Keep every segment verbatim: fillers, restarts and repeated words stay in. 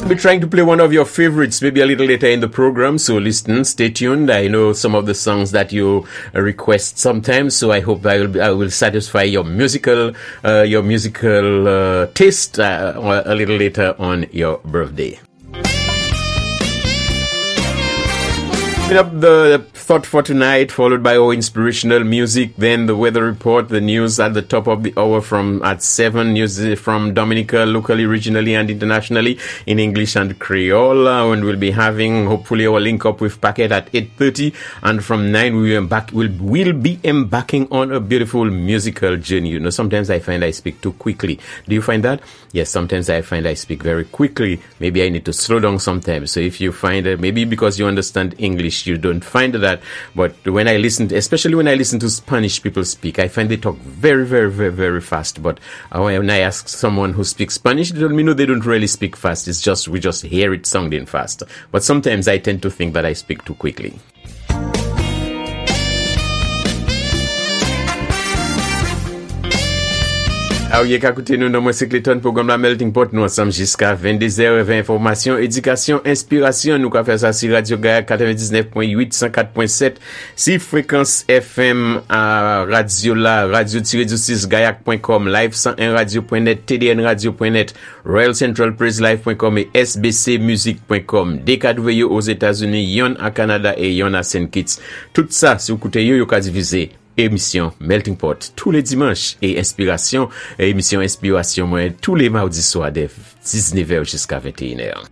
I'll be trying to play one of your favorites maybe a little later in the program, so listen, stay tuned. I know some of the songs that you request sometimes, so I hope I will be, I will satisfy your musical uh, your musical uh, taste uh, a little later on your birthday. Up the thought for tonight, followed by our inspirational music, then the weather report, the news at the top of the hour from at seven, news from Dominica, locally, regionally, and internationally in English and Creole, uh, and we'll be having hopefully our link up with Packet at eight thirty, and from nine we embark, we'll, we'll be embarking on a beautiful musical journey. You know, sometimes I find I speak too quickly. Do you find that? Yes, sometimes I find I speak very quickly. Maybe I need to slow down sometimes. So if you find that, maybe because you understand English, you don't find that. But when I listen, to, especially when I listen to Spanish people speak, I find they talk very, very, very, very fast. But when I ask someone who speaks Spanish, they tell me, no, they don't really speak fast. It's just, we just hear it sounding fast. But sometimes I tend to think that I speak too quickly. A ou ye ka koute nou nan mwen Sekleton, program la Melting Pot, nou ansam jiska vingt-deux heures, vingt informasyon, edikasyon, inspirasyon, nou ka fè sa si Radio Gaya quatre-vingt-dix-neuf point huit, cent quatre point sept, si fréquence F M à Radio La, radio-six gayak point com, live cent un radio point net, T D N radio point net, Royal Central Praise Live point com et S B C music point com. D K W aux États-Unis, yon à Canada et yon à Saint Kitts. Tout ça, si vous koute yo, yo ka diviser. Émission Melting Pot tous les dimanches et inspiration et émission inspiration moi tous les mardis soirs de dix-neuf heures jusqu'à vingt et une heures.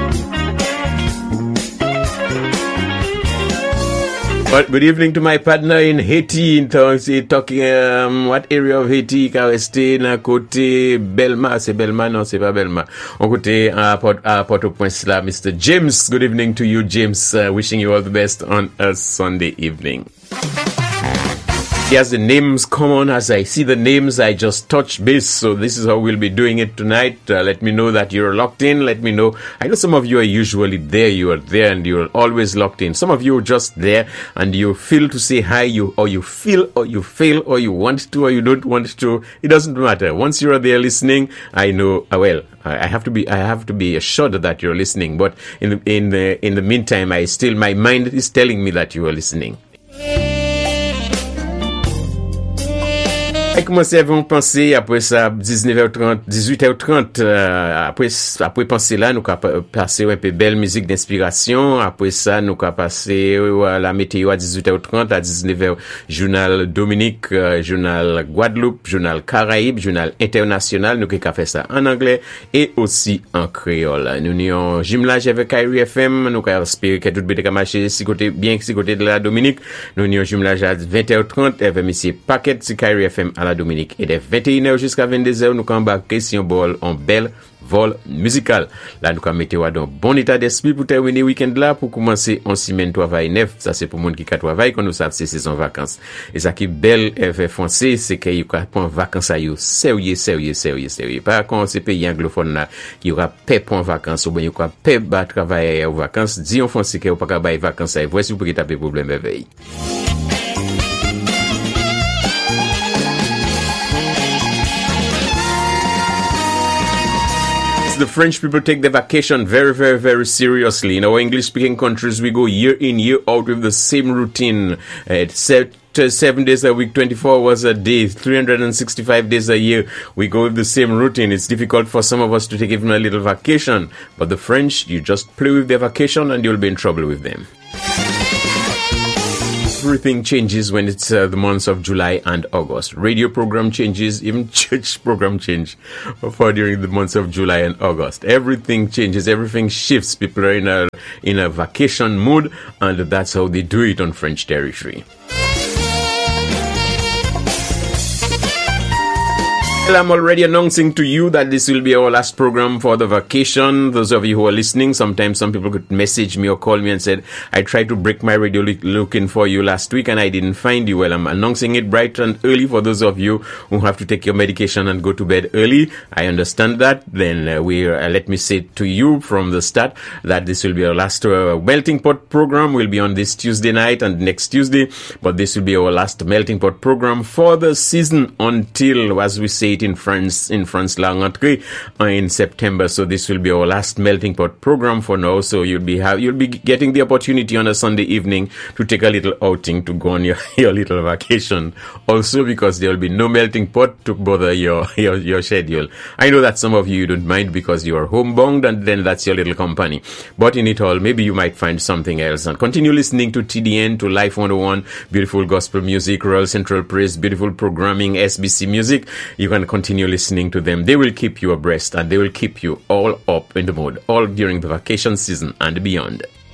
Well, good evening to my partner in Haiti, in talking, um, what area of Haiti, ka reste na côté Belma, c'est Belma, non, c'est pas Belma. On côté à Port, à Port-au-Prince là, Mister James. Good evening to you, James. Uh, wishing you all the best on a Sunday evening. As the names come on, as I see the names, I just touch base. So this is how we'll be doing it tonight. Uh, let me know that you're locked in. Let me know. I know some of you are usually there. You are there and you're always locked in. Some of you are just there and you feel to say hi, you or you feel or you fail or you want to or you don't want to. It doesn't matter. Once you're there listening, I know. Uh, well, I have to be. I have to be assured that you're listening. But in the in the in the meantime, I still my mind is telling me that you are listening. Comment ça vont penser après ça dix-neuf heures trente, dix-huit heures trente euh, après après penser là nous ca passer un peu belle musique d'inspiration, après ça nous ca passer à la météo à dix-huit heures trente, à dix-neuf heures journal Dominique, euh, journal Guadeloupe, journal Caraïbes, journal international, nous ca faire ça en anglais et aussi en créole. Nous n'yon jumelage avec Kyrie F M, nous ca espérer que tout bien ca marcher si côté bien si côté de la Dominique, nous n'yon jumelage à vingt heures trente avec monsieur Paquet si Kyrie F M à la Dominique. Et de vingt et une heures jusqu'à vingt-deux heures, nous embarquons si on bol en belle vol musical. Là, nous mettons dans bon état d'esprit pour terminer le week-end là, pour commencer en semaine travail neuf. Ça, c'est pour monde qui a travail, quand nous savons c'est saison vacances. Et ça qui est belle, fait foncer, c'est qu'il y a pas vacances à you. Sérieux, sérieux, sérieux, sérieux. Pas quand c'est pays anglophone là, qui aura paix pour vacances, ou bien il y aura paix bas travail aux vacances. Dis en français qu'il n'y a pas qu'à bailler vacances à voici vous pouvez taper problème de veille. The French people take their vacation very, very, very seriously. In our English-speaking countries, we go year in, year out with the same routine. Uh, set Seven days a week, twenty-four hours a day, three hundred sixty-five days a year. We go with the same routine. It's difficult for some of us to take even a little vacation. But the French, you just play with their vacation and you'll be in trouble with them. Everything changes when it's uh, the months of July and August. Radio program changes, even church program change for during the months of July and August. Everything changes, everything shifts. People are in a in a vacation mood, and that's how they do it on French territory. Well, I'm already announcing to you that this will be our last program for the vacation. Those of you who are listening, sometimes some people could message me or call me and said, I tried to break my radio li- looking for you last week and I didn't find you. Well, I'm announcing it bright and early for those of you who have to take your medication and go to bed early. I understand that. Then uh, we uh, let me say to you from the start that this will be our last uh, Melting Pot program. We'll be on this Tuesday night and next Tuesday, but this will be our last Melting Pot program for the season until, as we say, date in France, in France la rentrée uh, in September. So this will be our last Melting Pot program for now. So you'll be have you'll be getting the opportunity on a Sunday evening to take a little outing to go on your, your little vacation. Also because there will be no Melting Pot to bother your, your your schedule. I know that some of you don't mind because you are homebound and then that's your little company. But in it all, maybe you might find something else. And continue listening to T D N, to Life one oh one, beautiful gospel music, Royal Central Praise, beautiful programming, S B C music. You can continue listening to them. They will keep you abreast and they will keep you all up in the mood, all during the vacation season and beyond.